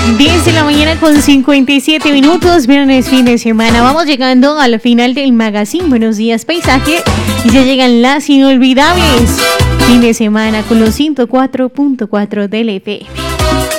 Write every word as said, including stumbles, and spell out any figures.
diez de la mañana con cincuenta y siete minutos, viernes, fin de semana. Vamos llegando al final del magazine. Buenos días, paisaje. Y ya llegan las inolvidables. Fin de semana con los ciento cuatro punto cuatro del F M.